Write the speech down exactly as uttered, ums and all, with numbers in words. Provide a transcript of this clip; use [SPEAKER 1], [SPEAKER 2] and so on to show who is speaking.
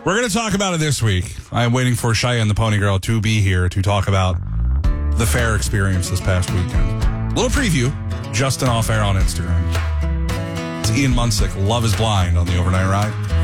[SPEAKER 1] We're going to talk about it this week. I'm waiting for Cheyenne the Pony Girl to be here to talk about the fair experience this past weekend. Little preview, Justin off air on Instagram. It's Ian Munsick, Love is Blind on the Overnight Ride.